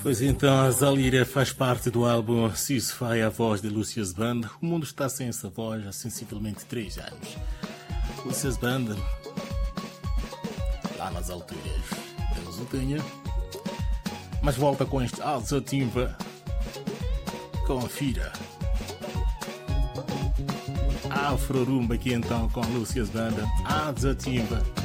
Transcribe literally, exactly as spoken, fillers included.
Pois então, a Zalira faz parte do álbum Ceasefire, a voz de Lucius Band. O mundo está sem essa voz há sensivelmente três anos. Lucius Band, lá nas alturas, Deus o tenha. Mas volta com este Alza Timba, com a Fira. Afro Rumba aqui então com Lucius Band, Alza Timba.